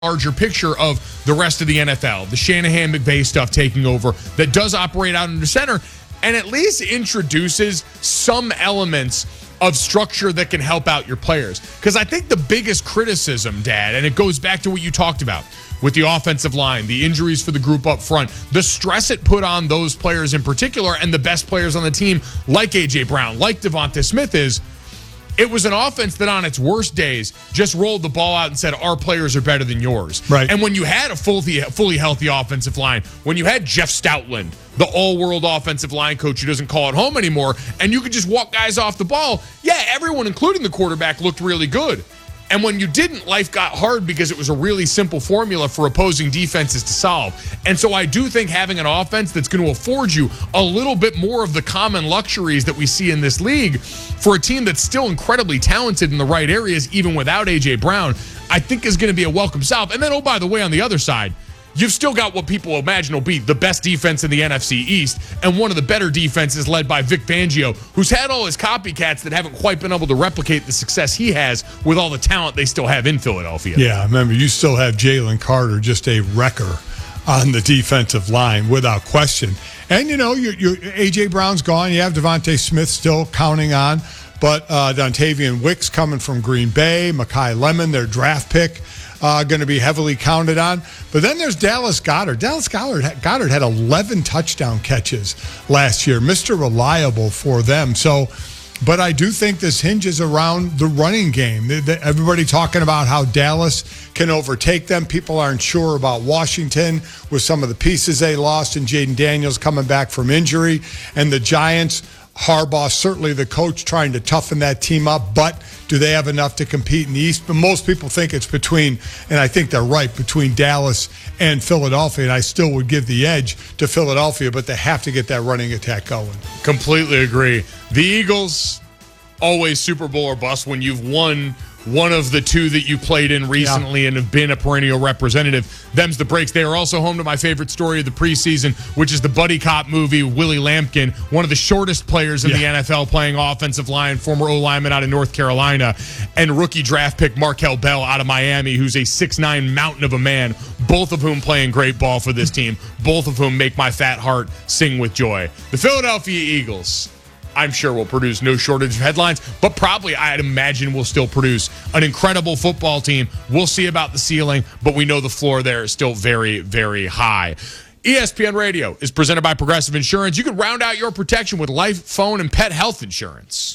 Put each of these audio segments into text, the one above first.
larger picture of the rest of the NFL, the Shanahan-McVay stuff taking over that does operate out under center and at least introduces some elements of structure that can help out your players. Because I think the biggest criticism, Dad, and it goes back to what you talked about with the offensive line, the injuries for the group up front, the stress it put on those players in particular and the best players on the team like A.J. Brown, like Devonta Smith is, it was an offense that on its worst days just rolled the ball out and said, our players are better than yours. Right. And when you had a fully healthy offensive line, when you had Jeff Stoutland, the all-world offensive line coach who doesn't call it home anymore, and you could just walk guys off the ball, yeah, everyone, including the quarterback, looked really good. And when you didn't, life got hard because it was a really simple formula for opposing defenses to solve. And so I do think having an offense that's going to afford you a little bit more of the common luxuries that we see in this league for a team that's still incredibly talented in the right areas, even without A.J. Brown, I think is going to be a welcome salve. And then, oh, by the way, on the other side, you've still got what people imagine will be the best defense in the NFC East and one of the better defenses led by Vic Fangio, who's had all his copycats that haven't quite been able to replicate the success he has with all the talent they still have in Philadelphia. Yeah, remember, you still have Jalen Carter, just a wrecker on the defensive line without question. And, you know, your A.J. Brown's gone. You have Devonta Smith still counting on. But Dontavian Wicks coming from Green Bay, Mekhi Lemon, their draft pick, going to be heavily counted on. But then there's Dallas Goedert. Dallas Goedert had 11 touchdown catches last year. Mr. Reliable for them. So, but I do think this hinges around the running game. Everybody talking about how Dallas can overtake them. People aren't sure about Washington with some of the pieces they lost and Jaden Daniels coming back from injury. And the Giants, Harbaugh, certainly the coach, trying to toughen that team up, but do they have enough to compete in the East? But most people think it's between, and I think they're right, between Dallas and Philadelphia, and I still would give the edge to Philadelphia, but they have to get that running attack going. Completely agree. The Eagles, always Super Bowl or bust when you've won one of the two that you played in recently and have been a perennial representative. Them's the breaks. They are also home to my favorite story of the preseason, which is the buddy cop movie, Willie Lampkin, one of the shortest players in the NFL playing offensive line, former O-lineman out of North Carolina, and rookie draft pick Markel Bell out of Miami, who's a 6'9" mountain of a man, both of whom playing great ball for this team, both of whom make my fat heart sing with joy. The Philadelphia Eagles, I'm sure will produce no shortage of headlines, but probably I'd imagine will still produce an incredible football team. We'll see about the ceiling, but we know the floor there is still very, very high. ESPN Radio is presented by Progressive Insurance. You can round out your protection with life, phone, and pet health insurance.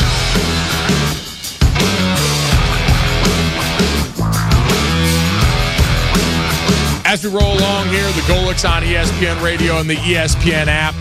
As we roll along here, the Golics on ESPN Radio and the ESPN app.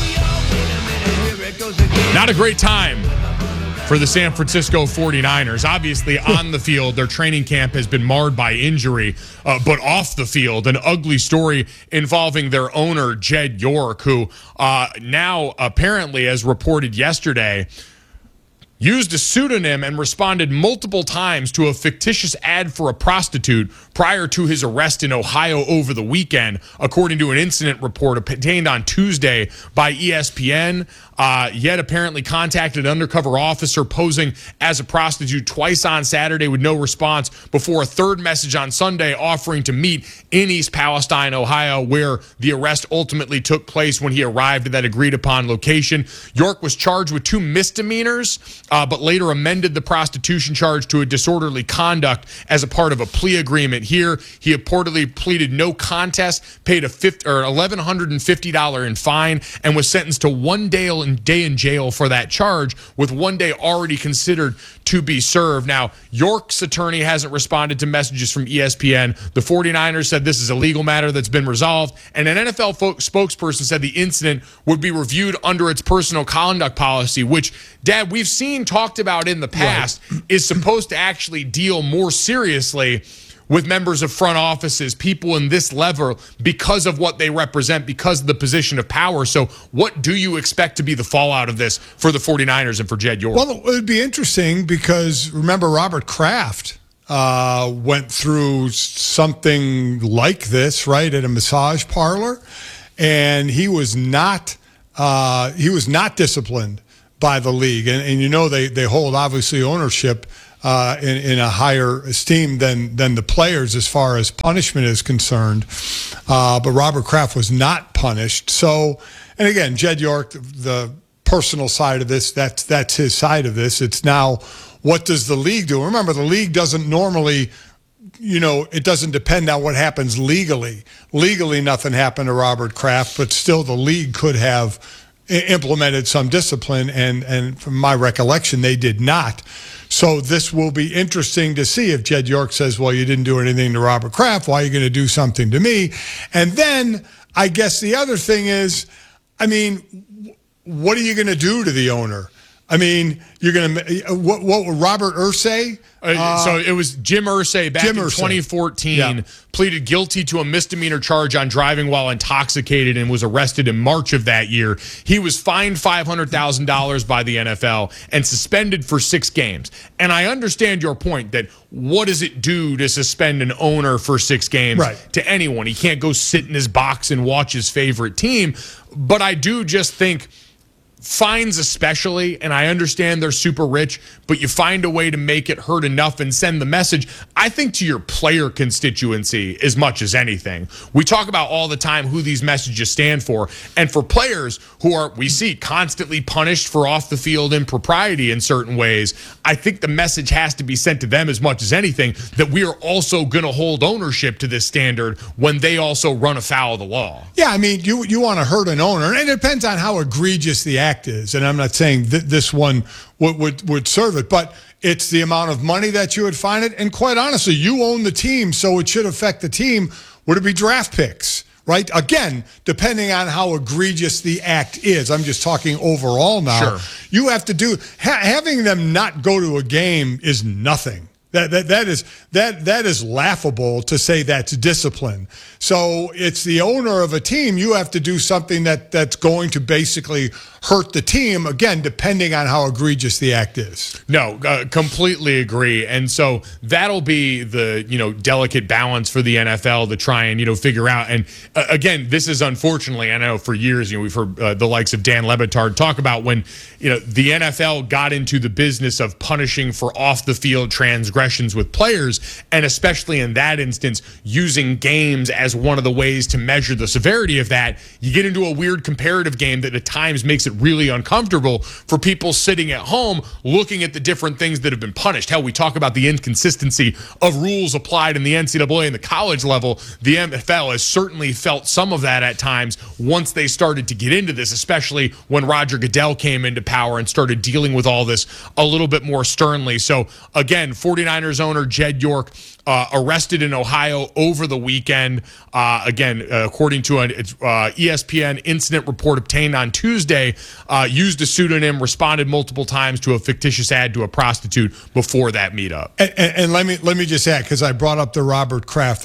Not a great time for the San Francisco 49ers. Obviously, on the field, their training camp has been marred by injury, but off the field, an ugly story involving their owner, Jed York, who now apparently, as reported yesterday, used a pseudonym and responded multiple times to a fictitious ad for a prostitute prior to his arrest in Ohio over the weekend, according to an incident report obtained on Tuesday by ESPN. Yet apparently contacted an undercover officer posing as a prostitute twice on Saturday with no response before a third message on Sunday offering to meet in East Palestine, Ohio, where the arrest ultimately took place when he arrived at that agreed-upon location. York was charged with 2 misdemeanors, but later amended the prostitution charge to a disorderly conduct as a part of a plea agreement here. He reportedly pleaded no contest, paid a $1,150 in fine, and was sentenced to 1 day in jail for that charge, with 1 day already considered to be served. Now, York's attorney hasn't responded to messages from ESPN. The 49ers said this is a legal matter that's been resolved, and an NFL spokesperson said the incident would be reviewed under its personal conduct policy, which, Dad, we've seen talked about in the past, is supposed to actually deal more seriously with members of front offices, people in this level, because of what they represent, because of the position of power. So what do you expect to be the fallout of this for the 49ers and for Jed York? Well, it would be interesting because, remember, Robert Kraft went through something like this, right, at a massage parlor, and he was not disciplined by the league. And you know, they hold, obviously, ownership in a higher esteem than the players as far as punishment is concerned. But Robert Kraft was not punished. So, and again, Jed York, the personal side of this, that's his side of this. It's now, what does the league do? Remember, the league doesn't normally, it doesn't depend on what happens legally. Legally, nothing happened to Robert Kraft, but still the league could have implemented some discipline, and from my recollection, they did not. So this will be interesting to see if Jed York says, well, you didn't do anything to Robert Kraft, why are you going to do something to me? And then I guess the other thing is, what are you going to do to the owner? You're going to, what would Robert Irsay? So it was Jim Irsay back in 2014, pleaded guilty to a misdemeanor charge on driving while intoxicated and was arrested in March of that year. He was fined $500,000 by the NFL and suspended for 6 games. And I understand your point that what does it do to suspend an owner for 6 games to anyone? He can't go sit in his box and watch his favorite team. But I do just think fines especially, and I understand they're super rich, but you find a way to make it hurt enough and send the message, I think, to your player constituency as much as anything. We talk about all the time who these messages stand for, and for players who are, we see, constantly punished for off-the-field impropriety in certain ways, I think the message has to be sent to them as much as anything that we are also going to hold ownership to this standard when they also run afoul of the law. Yeah, you want to hurt an owner, and it depends on how egregious the act is, and I'm not saying this one would serve it, but it's the amount of money that you would fine it, and quite honestly, you own the team, so it should affect the team. Would it be draft picks, right? Again, depending on how egregious the act is. I'm just talking overall now. Sure. You have to do, having them not go to a game is nothing. That is laughable to say that's discipline. So it's the owner of a team. You have to do something that's going to basically hurt the team, again, depending on how egregious the act is. No, completely agree. And so that'll be the, delicate balance for the NFL to try and, figure out. And again, this is unfortunately, I know for years, we've heard the likes of Dan Le Batard talk about when, the NFL got into the business of punishing for off the field transgressions with players, and especially in that instance, using games as one of the ways to measure the severity of that. You get into a weird comparative game that at times makes it really uncomfortable for people sitting at home looking at the different things that have been punished. Hell, we talk about the inconsistency of rules applied in the NCAA and the college level. The NFL has certainly felt some of that at times once they started to get into this, especially when Roger Goodell came into power and started dealing with all this a little bit more sternly. So again, 49ers owner Jed York arrested in Ohio over the weekend. Again, according to an ESPN incident report obtained on Tuesday, used a pseudonym, responded multiple times to a fictitious ad to a prostitute before that meetup. And let me just add, because I brought up the Robert Kraft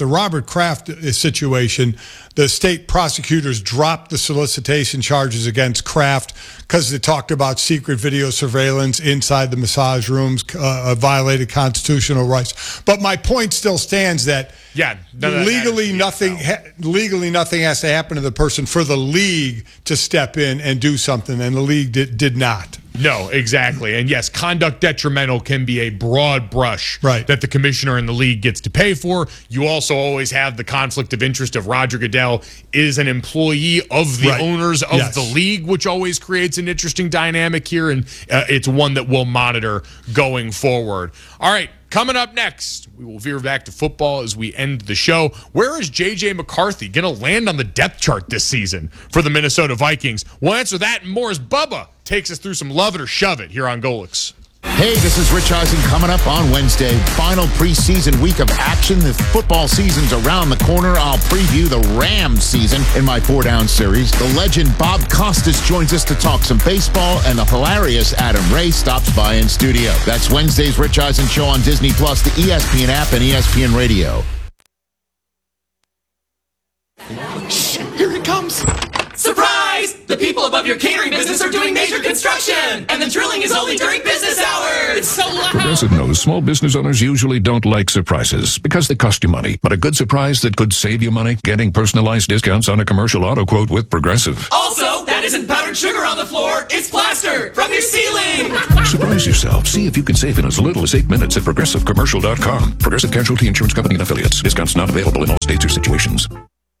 situation. The state prosecutors dropped the solicitation charges against Kraft because they talked about secret video surveillance inside the massage rooms, violated constitutional rights. But my point still stands that legally nothing has to happen to the person for the league to step in and do something, and the league did not. No, exactly. And yes, conduct detrimental can be a broad brush that the commissioner and the league gets to pay for. You also always have the conflict of interest of Roger Goodell is an employee of the owners of the league, which always creates an interesting dynamic here, and it's one that we'll monitor going forward. All right. Coming up next, we will veer back to football as we end the show. Where is J.J. McCarthy going to land on the depth chart this season for the Minnesota Vikings? We'll answer that and more as Bubba takes us through some Love It or Shove It here on Golix. Hey, this is Rich Eisen coming up on Wednesday. Final preseason week of action. The football season's around the corner. I'll preview the Rams season in my 4-Down series. The legend Bob Costas joins us to talk some baseball, and the hilarious Adam Ray stops by in studio. That's Wednesday's Rich Eisen Show on Disney+, the ESPN app, and ESPN Radio. Shh, here it comes. Surprise! The people above your catering business are doing major construction, and the drilling is only during business hours. It's so loud. Progressive knows small business owners usually don't like surprises because they cost you money. But a good surprise that could save you money, getting personalized discounts on a commercial auto quote with Progressive. Also, that isn't powder powdered sugar on the floor, it's plaster from your ceiling. Surprise yourself. See if you can save in as little as 8 minutes at ProgressiveCommercial.com. Progressive Casualty Insurance Company and Affiliates. Discounts not available in all states or situations.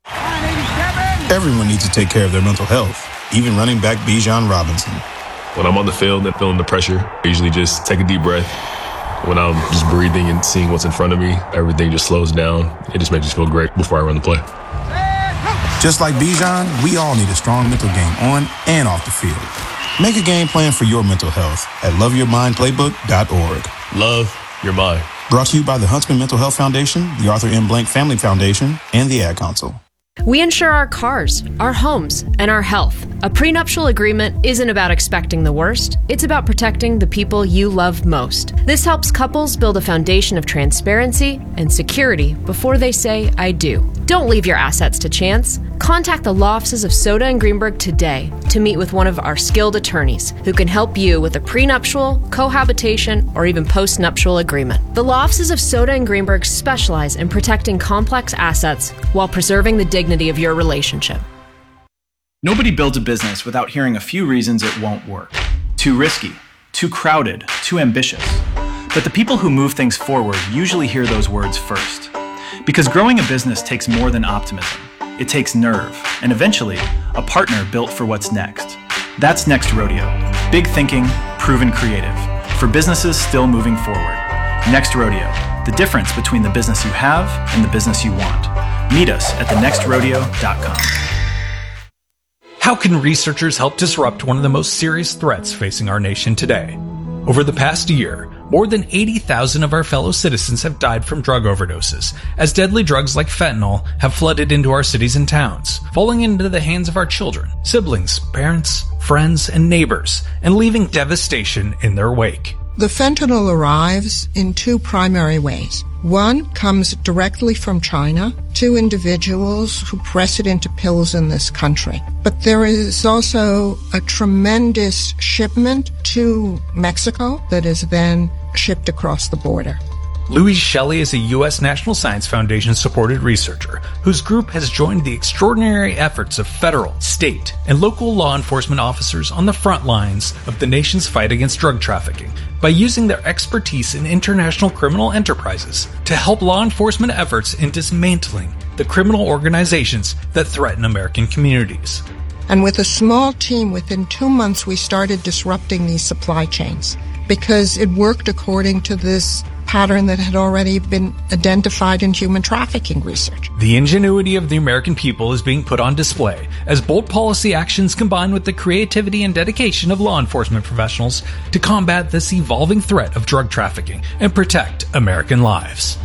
Everyone needs to take care of their mental health, even running back Bijan Robinson. When I'm on the field and feeling the pressure, I usually just take a deep breath. When I'm just breathing and seeing what's in front of me, everything just slows down. It just makes me feel great before I run the play. Just like Bijan, we all need a strong mental game on and off the field. Make a game plan for your mental health at loveyourmindplaybook.org. Love your mind. Brought to you by the Huntsman Mental Health Foundation, the Arthur M. Blank Family Foundation, and the Ad Council. We insure our cars, our homes, and our health. A prenuptial agreement isn't about expecting the worst. It's about protecting the people you love most. This helps couples build a foundation of transparency and security before they say, I do. Don't leave your assets to chance. Contact the law offices of Soda and Greenberg today to meet with one of our skilled attorneys who can help you with a prenuptial, cohabitation, or even postnuptial agreement. The law offices of Soda and Greenberg specialize in protecting complex assets while preserving the dignity of your relationship. Nobody builds a business without hearing a few reasons it won't work. Too risky, too crowded, too ambitious. But the people who move things forward usually hear those words first. Because growing a business takes more than optimism. It takes nerve, and eventually, a partner built for what's next. That's Next Rodeo. Big thinking, proven creative. For businesses still moving forward. Next Rodeo. The difference between the business you have and the business you want. Meet us at thenextrodeo.com. How can researchers help disrupt one of the most serious threats facing our nation today? Over the past year, more than 80,000 of our fellow citizens have died from drug overdoses, as deadly drugs like fentanyl have flooded into our cities and towns, falling into the hands of our children, siblings, parents, friends, and neighbors, and leaving devastation in their wake. The fentanyl arrives in two primary ways. One comes directly from China to individuals who press it into pills in this country. But there is also a tremendous shipment to Mexico that is then shipped across the border. Louise Shelley is a U.S. National Science Foundation-supported researcher whose group has joined the extraordinary efforts of federal, state, and local law enforcement officers on the front lines of the nation's fight against drug trafficking by using their expertise in international criminal enterprises to help law enforcement efforts in dismantling the criminal organizations that threaten American communities. And with a small team, within 2 months, we started disrupting these supply chains because it worked according to this pattern that had already been identified in human trafficking research. The ingenuity of the American people is being put on display as bold policy actions combine with the creativity and dedication of law enforcement professionals to combat this evolving threat of drug trafficking and protect American lives.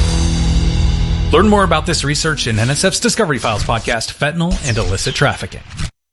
Learn more about this research in NSF's Discovery Files podcast, Fentanyl and Illicit Trafficking.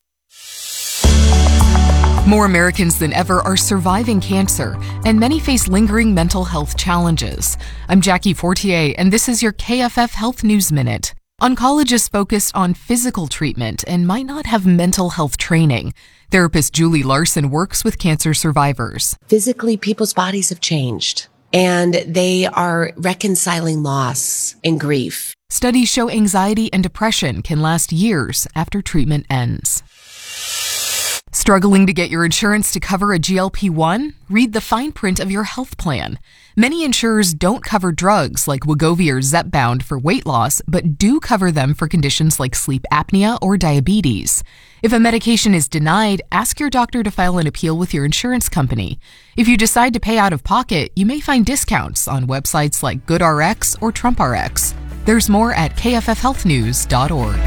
More Americans than ever are surviving cancer, and many face lingering mental health challenges. I'm Jackie Fortier, and this is your KFF Health News Minute. Oncologists focused on physical treatment and might not have mental health training. Therapist Julie Larson works with cancer survivors. Physically, people's bodies have changed, and they are reconciling loss and grief. Studies show anxiety and depression can last years after treatment ends. Struggling to get your insurance to cover a GLP-1? Read the fine print of your health plan. Many insurers don't cover drugs like Wegovy or Zepbound for weight loss, but do cover them for conditions like sleep apnea or diabetes. If a medication is denied, ask your doctor to file an appeal with your insurance company. If you decide to pay out of pocket, you may find discounts on websites like GoodRx or TrumpRx. There's more at kffhealthnews.org.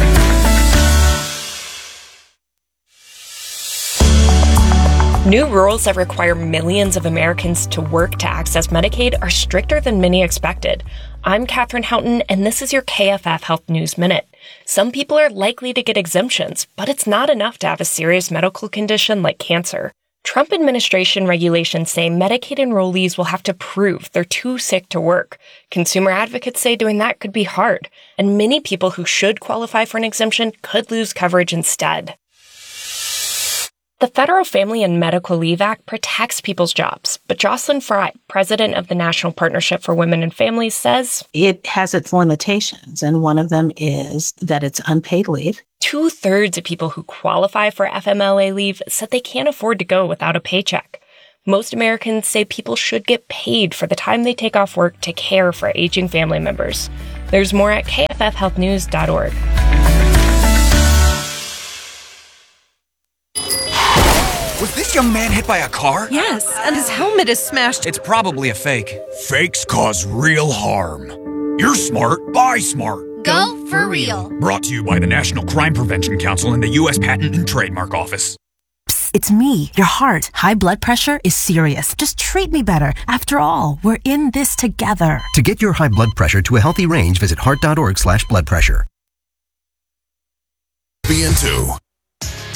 New rules that require millions of Americans to work to access Medicaid are stricter than many expected. I'm Katherine Houghton, and this is your KFF Health News Minute. Some people are likely to get exemptions, but it's not enough to have a serious medical condition like cancer. Trump administration regulations say Medicaid enrollees will have to prove they're too sick to work. Consumer advocates say doing that could be hard, and many people who should qualify for an exemption could lose coverage instead. The Federal Family and Medical Leave Act protects people's jobs, but Jocelyn Fry, president of the National Partnership for Women and Families, says it has its limitations, and one of them is that it's unpaid leave. 2/3 of people who qualify for FMLA leave said they can't afford to go without a paycheck. Most Americans say people should get paid for the time they take off work to care for aging family members. There's more at kffhealthnews.org. Was this young man hit by a car? Yes, and his helmet is smashed. It's probably a fake. Fakes cause real harm. You're smart, buy smart. Go for real. Brought to you by the National Crime Prevention Council and the U.S. Patent and Trademark Office. Psst, it's me, your heart. High blood pressure is serious. Just treat me better. After all, we're in this together. To get your high blood pressure to a healthy range, visit heart.org/blood pressure. BN2.